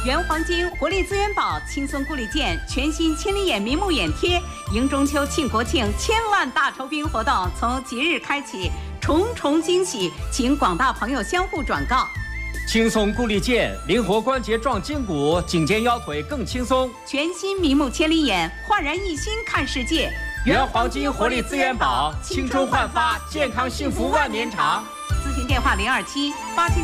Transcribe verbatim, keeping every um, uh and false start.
原黄金活力资源宝轻松顾里健全新千里眼明目眼贴，迎中秋庆国庆千万大酬宾活动从即日开启，重重惊喜，请广大朋友相互转告。 轻松顾里健，灵活关节壮筋骨，颈肩腰腿更轻松。 全新明目千里眼，焕然一新看世界。 原黄金活力资源宝，青春焕发，健康幸福万年长。 咨询电话零二七八七。